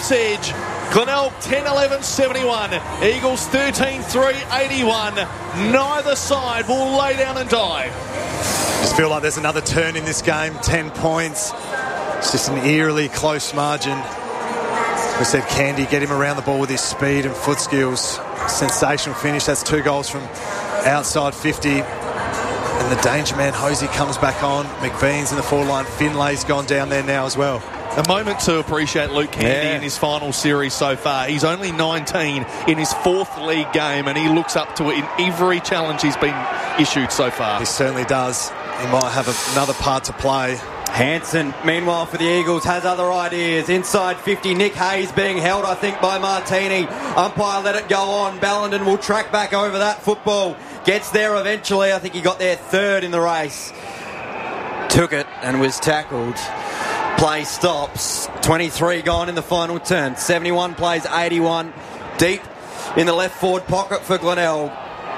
points edge. Glenelg 10-11-71. Eagles 13-3-81. Neither side will lay down and die. Just feel like there's another turn in this game. 10 points. It's just an eerily close margin. We said Candy, get him around the ball with his speed and foot skills. Sensational finish. That's 2 goals from outside 50. And the danger man, Hosey, comes back on. McBean's in the forward line. Finlay's gone down there now as well. A moment to appreciate Luke Candy in his final series so far. He's only 19 in his 4th league game, and he looks up to it in every challenge he's been issued so far. He certainly does. He might have another part to play. Hansen, meanwhile, for the Eagles, has other ideas. Inside 50, Nick Hayes being held, I think, by Martini. Umpire let it go on. Ballenden will track back over that football. Gets there eventually. I think he got there 3rd in the race. Took it and was tackled. Play stops. 23 gone in the final turn. 71 plays 81. Deep in the left forward pocket for Glenelg.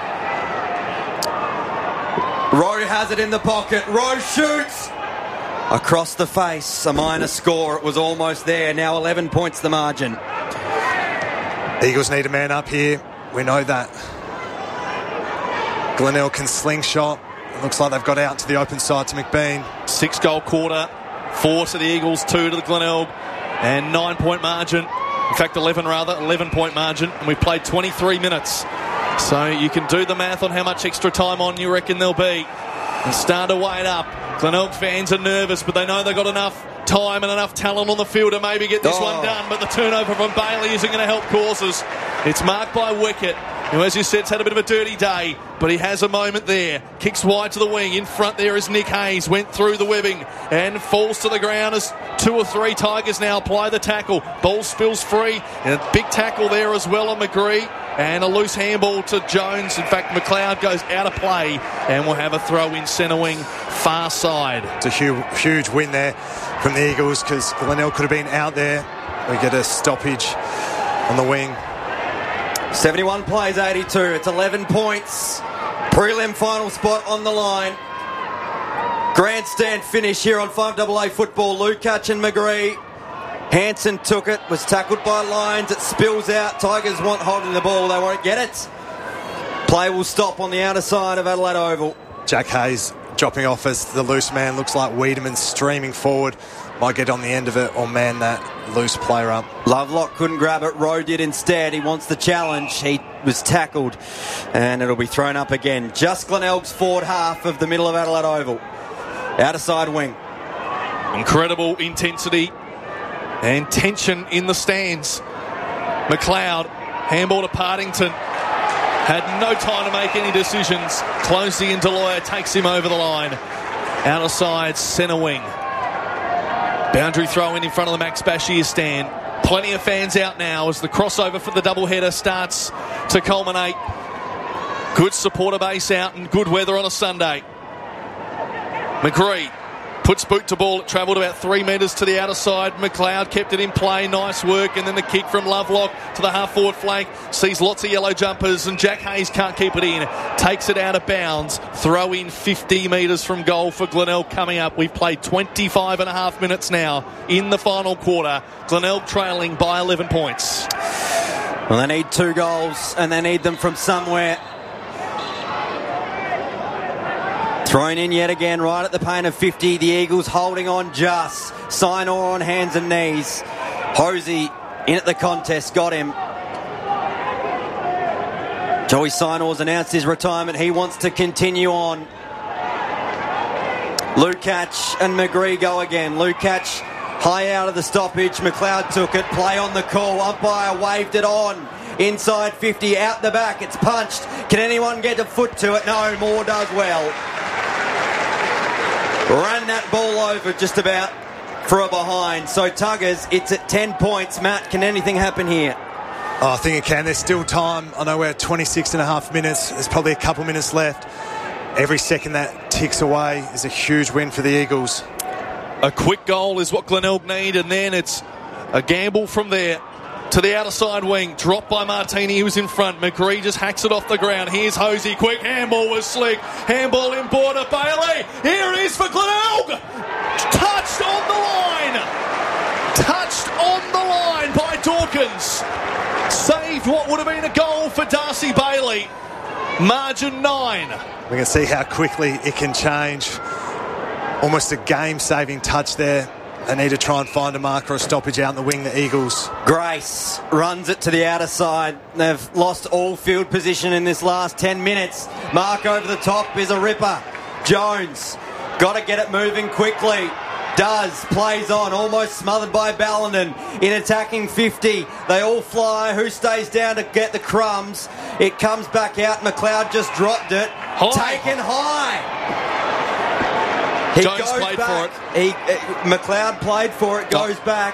Rowe has it in the pocket. Rowe shoots. Across the face, a minor score. It was almost there. Now 11 points the margin. Eagles need a man up here. We know that. Glenelg can slingshot. It looks like they've got out to the open side to McBean. 6-goal quarter. 4 to the Eagles, 2 to the Glenelg. And 9-point margin. In fact, 11-point margin. And we've played 23 minutes. So you can do the math on how much extra time on you reckon there'll be. And start to weigh it up. Glenelg fans are nervous, but they know they've got enough time and enough talent on the field to maybe get this one done. But the turnover from Bailey isn't going to help causes. It's marked by Wicket, who, as you said, has had a bit of a dirty day, but he has a moment there. Kicks wide to the wing. In front there is Nick Hayes. Went through the webbing and falls to the ground as 2 or 3 Tigers now apply the tackle. Ball spills free. And a big tackle there as well on McGree. And a loose handball to Jones. In fact, McLeod goes out of play and we'll have a throw in centre wing, far side. It's a huge win there from the Eagles because Glenelg could have been out there. We get a stoppage on the wing. 71 plays 82. It's 11 points. Prelim final spot on the line. Grandstand finish here on 5AA football. Lukacs and McGree. Hansen took it, was tackled by Lyons. It spills out. Tigers want holding the ball. They won't get it. Play will stop on the outer side of Adelaide Oval. Jack Hayes dropping off as the loose man. Looks like Wiedemann streaming forward. Might get on the end of it or man that loose player up. Lovelock couldn't grab it. Rowe did instead. He wants the challenge. He was tackled and it'll be thrown up again. Just Glenelg's forward half of the middle of Adelaide Oval. Outer side wing. Incredible intensity and tension in the stands. McLeod, handball to Partington. Had no time to make any decisions. Closey and Deloyer takes him over the line. Outer side, centre wing. Boundary throw in front of the Max Bashir stand. Plenty of fans out now as the crossover for the doubleheader starts to culminate. Good supporter base out and good weather on a Sunday. McGree puts boot to ball. It travelled about 3 metres to the outer side. McLeod kept it in play. Nice work. And then the kick from Lovelock to the half-forward flank. Sees lots of yellow jumpers and Jack Hayes can't keep it in. Takes it out of bounds. Throw in 50 metres from goal for Glenelg coming up. We've played 25 and a half minutes now in the final quarter. Glenelg trailing by 11 points. Well, they need 2 goals and they need them from somewhere. Thrown in yet again right at the paint of 50. The Eagles holding on just. Sinor on hands and knees. Hosey in at the contest. Got him. Joey Sinor's announced his retirement. He wants to continue on. Lukacs and McGree go again. Lukacs high out of the stoppage. McLeod took it. Play on the call. Umpire waved it on. Inside 50. Out the back. It's punched. Can anyone get a foot to it? No. Moore does well. Ran that ball over just about for a behind. So Tuggers, it's at 10 points. Matt, can anything happen here? Oh, I think it can. There's still time. I know we're at 26 and a half minutes. There's probably a couple minutes left. Every second that ticks away is a huge win for the Eagles. A quick goal is what Glenelg need, and then it's a gamble from there to the outer side wing. Dropped by Martini, he was in front. McGree just hacks it off the ground. Here's Hosey. Quick handball was slick. Handball in border. Bailey. Here it is for Glenelg. Touched on the line. Touched on the line by Hawkins saved what would have been a goal for Darcy Bailey. Margin 9. We can see how quickly it can change. Almost a game-saving touch there. They need to try and find a marker or stoppage out in the wing, the Eagles. Grace runs it to the outer side. They've lost all field position in this last 10 minutes. Mark over the top is a ripper. Jones, got to get it moving quickly. Does, plays on, almost smothered by Ballenden. In attacking 50, they all fly. Who stays down to get the crumbs? It comes back out. McLeod just dropped it. High. Taken high. He Jones goes played back. for it. McLeod played for it, goes back.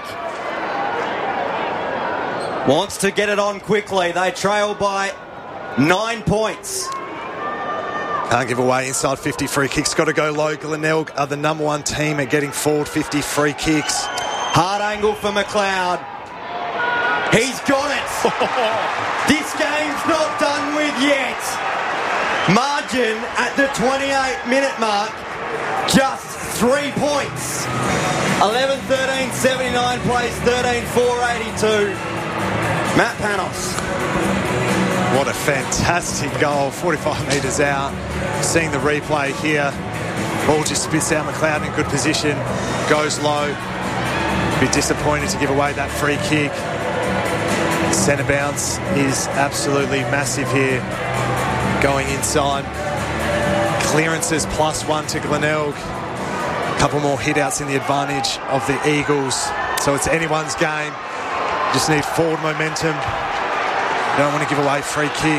Wants to get it on quickly. They trail by 9 points. Can't give away inside 50 free kicks. Got to go low. Glenelg are the number one team at getting forward 50 free kicks. Hard angle for McLeod. He's got it. This game's not done with yet. Margin at the 28-minute mark. Just 3 points. 11-13, 79 plays 13-4, 82. Matt Panos. What a fantastic goal. 45 metres out. Seeing the replay here. Ball just spits out. McLeod in good position. Goes low. Be disappointed to give away that free kick. Centre bounce is absolutely massive here. Going inside. Clearances +1 to Glenelg. A couple more hit-outs in the advantage of the Eagles. So it's anyone's game. Just need forward momentum. Don't want to give away free kick.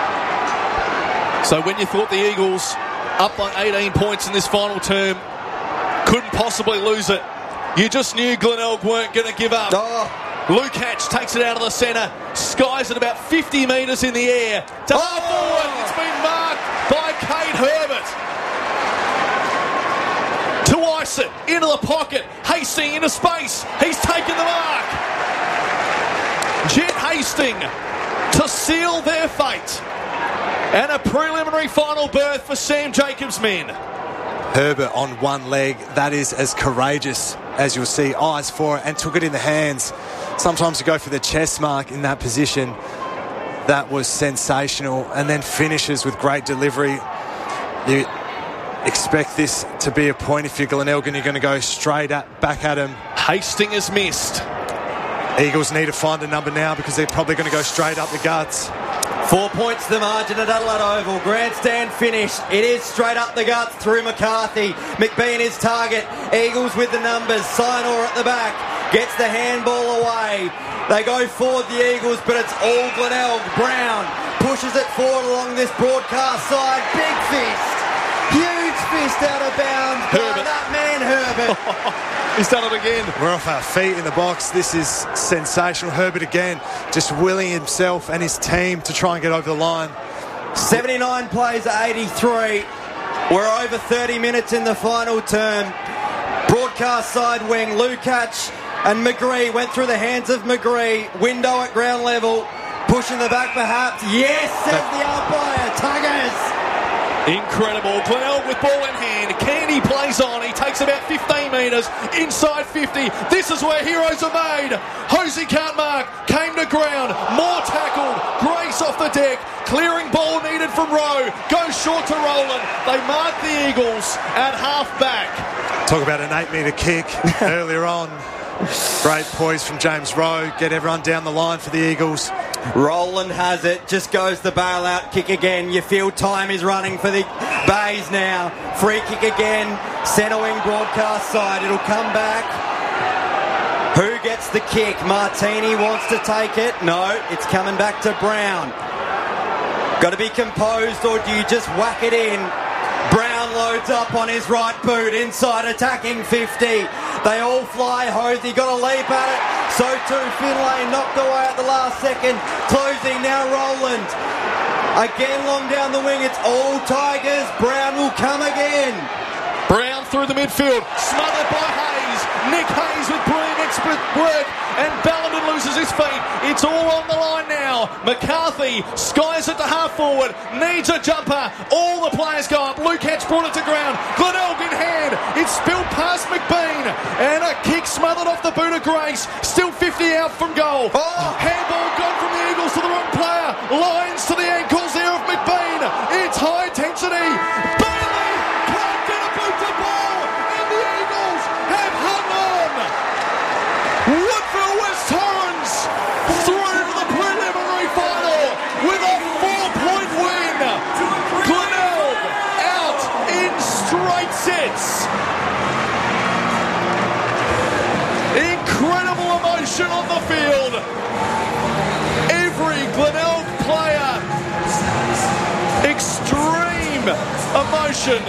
So when you thought the Eagles, up by 18 points in this final term, couldn't possibly lose it, you just knew Glenelg weren't going to give up. Lukacs takes it out of the centre, skies it about 50 metres in the air. To half forward, it's been marked by Kate Herbert. To ice it, into the pocket, Hastings into space, he's taken the mark. Jet Hastings to seal their fate. And a preliminary final berth for Sam Jacobs' men. Herbert on one leg, that is as courageous as you'll see. Eyes for it and took it in the hands. Sometimes you go for the chest mark in that position. That was sensational. And then finishes with great delivery. You expect this to be a point if you're Glenelg and you're going to go straight back at him. Hastings has missed. Eagles need to find a number now because they're probably going to go straight up the guts. 4 points the margin at Adelaide Oval. Grandstand finished. It is straight up the guts through McCarthy. McBean is target. Eagles with the numbers. Sinor at the back. Gets the handball away. They go forward, the Eagles, but it's all Glenelg. Brown pushes it forward along this broadcast side. Big fist. Huge fist out of bounds by that man Herbert. He's done it again. We're off our feet in the box. This is sensational. Herbert again, just willing himself and his team to try and get over the line. 79 plays at 83. We're over 30 minutes in the final term. Broadcast side wing, Lukacs and McGree went through the hands of McGree. Window at ground level. Pushing the back perhaps. Yes, says the umpire. Tuggers. Incredible. Glenelg with ball in hand. Candy plays on. He takes about 15 metres. Inside 50. This is where heroes are made. Hosey can't mark. Came to ground. More tackled. Grace off the deck. Clearing ball needed from Rowe. Goes short to Rowland. They mark the Eagles at half back. Talk about an 8-metre kick earlier on. Great poise from James Rowe. Get everyone down the line for the Eagles. Rowland has it. Just goes the bailout kick again. You feel time is running for the Bays now. Free kick again. Centre wing broadcast side. It'll come back. Who gets the kick? Martini wants to take it. No, it's coming back to Brown. Got to be composed, or do you just whack it in? Brown loads up on his right boot. Inside attacking 50. They all fly. Hosey got a leap at it. So too Finlay knocked away at the last second. Closing now Rowland. Again long down the wing. It's all Tigers. Brown will come again. Brown through the midfield. Smothered by Hayes. Nick Hayes with brilliant expert work. And Ballenden loses his feet. It's all on the line now. McCarthy skies it to half forward. Needs a jumper. All the players go up. Lukacs brought it to ground. Glenelg in hand. It's spilled past McBean. And a kick smothered off the boot of Grace. Still 50 50 out from goal. Handball gone from the Eagles to the wrong player. Lines to the ankles there of McBean. It's high intensity. Bailey can't get a boot to ball, and the Eagles have hung on. Woodville West Torrens through to the preliminary final with a 4-point win. Glenelg out in straight sets. Incredible emotion on the field. Every Glenelg player, extreme emotion.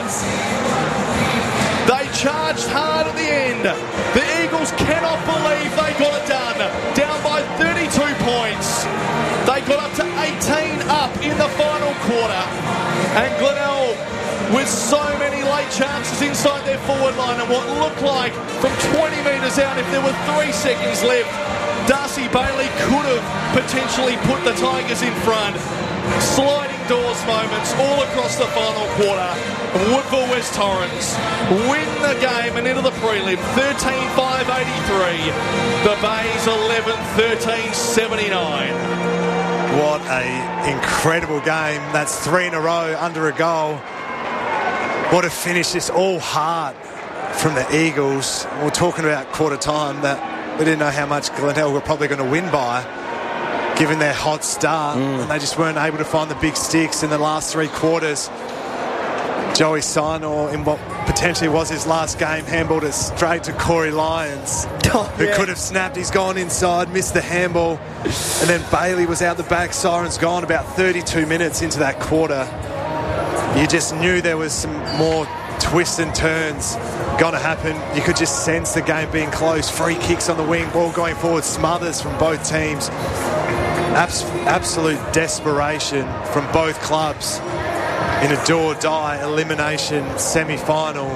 They charged hard at the end. The Eagles cannot believe they got it done. Down by 32 points. They got up to 18 up in the final quarter. And Glenelg, with so many late chances inside their forward line and what looked like from 20 metres out, if there were 3 seconds left, Darcy Bailey could have potentially put the Tigers in front. Sliding doors moments all across the final quarter. Woodville West Torrens win the game and into the prelim 13-5-83. The Bays 11-13-79. What a incredible game. That's 3 in a row under a goal. What a finish. This all heart from the Eagles. We're talking about quarter time that we didn't know how much Glenelg were probably going to win by, given their hot start, and they just weren't able to find the big sticks in the last 3 quarters. Joey Sinor, in what potentially was his last game, handballed it straight to Corey Lyons, who could have snapped. He's gone inside, missed the handball, and then Bailey was out the back. Siren's gone about 32 minutes into that quarter. You just knew there was some more twists and turns going to happen. You could just sense the game being close. Free kicks on the wing, ball going forward, smothers from both teams. Absolute desperation from both clubs in a do-or-die elimination semi-final.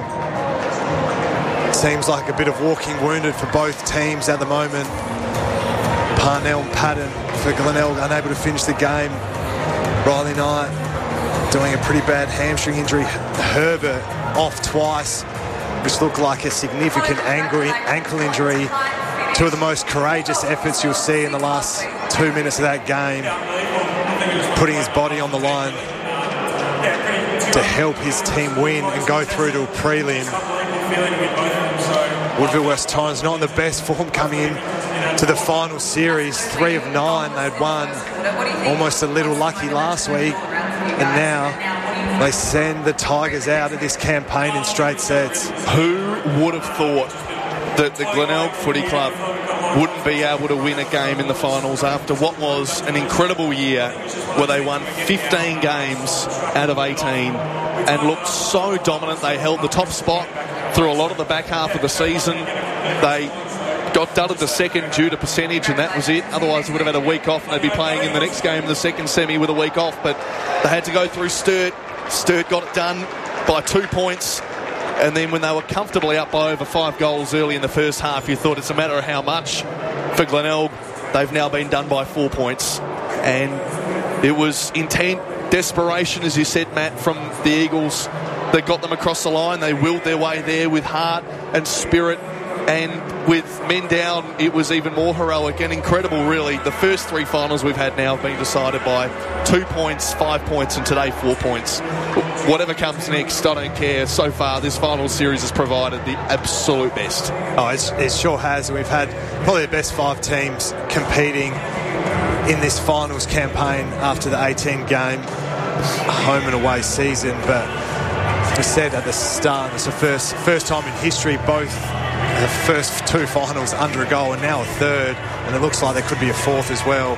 Seems like a bit of walking wounded for both teams at the moment. Parnell and Patton for Glenelg unable to finish the game. Riley Knight doing a pretty bad hamstring injury. Herbert off twice, which looked like a significant ankle injury. 2 of the most courageous efforts you'll see in the last 2 minutes of that game, putting his body on the line to help his team win and go through to a prelim. Woodville West Torrens not in the best form coming in to the final series. 3 of 9 they'd won, almost a little lucky last week, and now they send the Tigers out of this campaign in straight sets. Who would have thought that the Glenelg Footy Club wouldn't be able to win a game in the finals after what was an incredible year where they won 15 games out of 18 and looked so dominant. They held the top spot through a lot of the back half of the season. They got dudded the second due to percentage, and that was it. Otherwise, they would have had a week off, and they'd be playing in the next game, the second semi, with a week off. But they had to go through Sturt. Sturt got it done by 2 points. And then when they were comfortably up by over 5 goals early in the first half, you thought it's a matter of how much. For Glenelg, they've now been done by 4 points. And it was intent, desperation, as you said, Matt, from the Eagles that got them across the line. They willed their way there with heart and spirit. And with men down, it was even more heroic and incredible, really. The first 3 finals we've had now have been decided by 2 points, 5 points, and today 4 points. Whatever comes next, I don't care. So far, this final series has provided the absolute best. Oh, it sure has. We've had probably the best 5 teams competing in this finals campaign after the 18-game home and away season. But we said at the start, it's the first time in history both the first 2 finals under a goal and now a third, and it looks like there could be a fourth as well.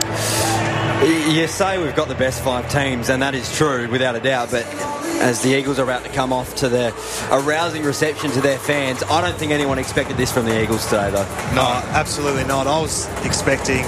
You say we've got the best 5 teams, and that is true without a doubt, but as the Eagles are about to come off to a rousing reception to their fans, I don't think anyone expected this from the Eagles today, though. No, absolutely not. I was expecting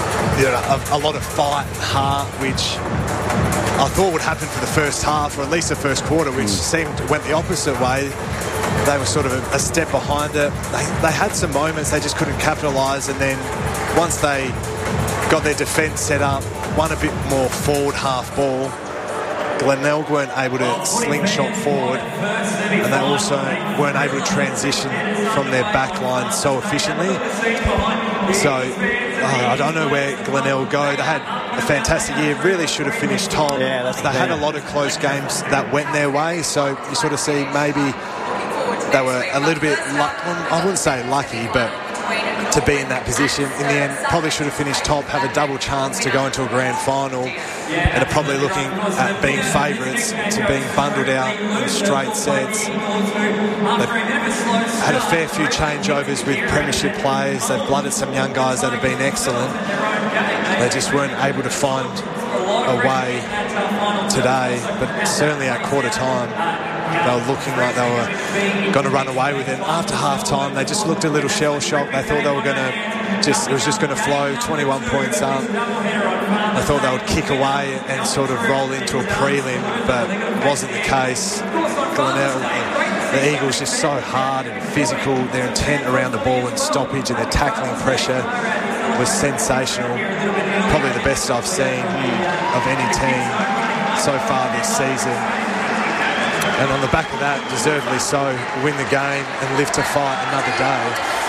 a lot of fight and heart, which I thought would happen for the first half, or at least the first quarter, which went the opposite way. They were sort of a step behind it. They had some moments, they just couldn't capitalise, and then once they got their defence set up, won a bit more forward half ball, Glenelg weren't able to slingshot forward, and they also weren't able to transition from their back line so efficiently. So I don't know where Glenelg go. They had a fantastic year, really should have finished top. Yeah, they had a lot of close games that went their way, so you sort of see maybe they were a little bit, I wouldn't say lucky, but to be in that position. In the end, probably should have finished top, have a double chance to go into a grand final, and are probably looking at being favourites to being bundled out in straight sets. They've had a fair few changeovers with premiership players. They've blooded some young guys that have been excellent. They just weren't able to find a way today, but certainly at quarter time they were looking like they were going to run away with it. After half-time, they just looked a little shell-shocked. They thought they were going to it was just going to flow, 21 points up. They thought they would kick away and sort of roll into a prelim, but it wasn't the case. Glenelg, the Eagles, just so hard and physical. Their intent around the ball and stoppage and their tackling pressure was sensational. Probably the best I've seen of any team so far this season. And on the back of that, deservedly so, win the game and live to fight another day.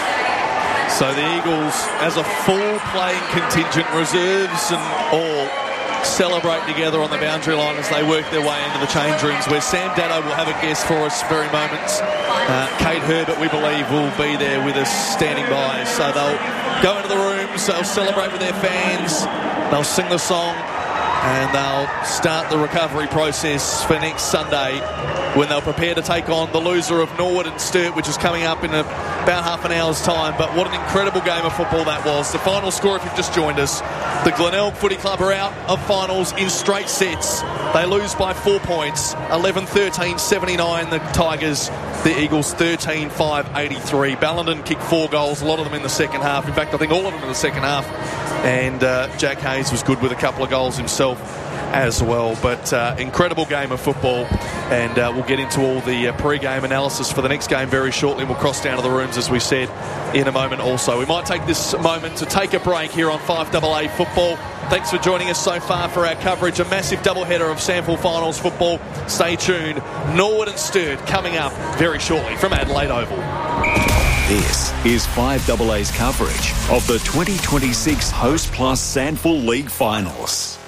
So the Eagles, as a full playing contingent, reserves and all, celebrate together on the boundary line as they work their way into the change rooms, where Sam Dado will have a guest for us very moments. Kate Herbert, we believe, will be there with us, standing by. So they'll go into the rooms, they'll celebrate with their fans, they'll sing the song, and they'll start the recovery process for next Sunday, when they'll prepare to take on the loser of Norwood and Sturt, which is coming up in about half an hour's time. But what an incredible game of football that was. The final score, if you've just joined us, the Glenelg Footy Club are out of finals in straight sets. They lose by 4 points, 11-13, 79 the Tigers, the Eagles 13-5, 83. Ballenden kicked 4 goals, a lot of them in the second half. In fact, I think all of them in the second half. And Jack Hayes was good with a couple of goals himself as well. But incredible game of football, and we'll get into all the pre-game analysis for the next game very shortly, and we'll cross down to the rooms, as we said, in a moment also. We might take this moment to take a break here on 5AA Football. Thanks for joining us so far for our coverage. A massive doubleheader of SANFL Finals football. Stay tuned. Norwood and Sturt coming up very shortly from Adelaide Oval. This is 5AA's coverage of the 2026 Host Plus SANFL League Finals.